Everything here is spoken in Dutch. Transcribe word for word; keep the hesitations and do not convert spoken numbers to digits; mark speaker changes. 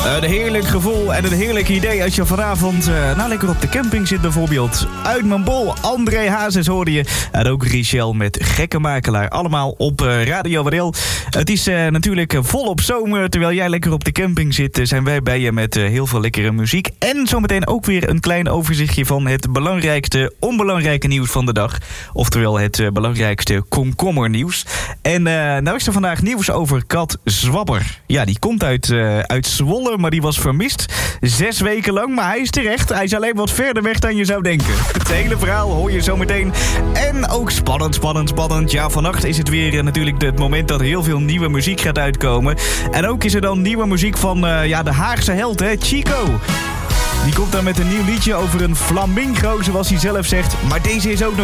Speaker 1: Een heerlijk gevoel en een heerlijk idee als je vanavond uh, nou lekker op de camping zit bijvoorbeeld. Uit mijn bol, André Hazes hoorde je. En ook Richelle met Gekke Makelaar. Allemaal op uh, Radio Wadeel. Het is uh, natuurlijk volop zomer. Terwijl jij lekker op de camping zit, uh, zijn wij bij je met uh, heel veel lekkere muziek. En zometeen ook weer een klein overzichtje van het belangrijkste, onbelangrijke nieuws van de dag. Oftewel het uh, belangrijkste komkommernieuws. En uh, nou is er vandaag nieuws over kat Zwabber. Ja, die komt uit, uh, uit Zwolle, maar die was vermist. Zes weken lang, maar hij is terecht. Hij is alleen wat verder weg dan je zou denken. Het hele verhaal hoor je zometeen. En ook spannend, spannend, spannend. Ja, vannacht is het weer uh, natuurlijk het moment dat heel veel nieuwe muziek gaat uitkomen. En ook is er dan nieuwe muziek van uh, ja, de Haagse held, hè, Chico. Die komt dan met een nieuw liedje over een flamingo, zoals hij zelf zegt. Maar deze is ook nog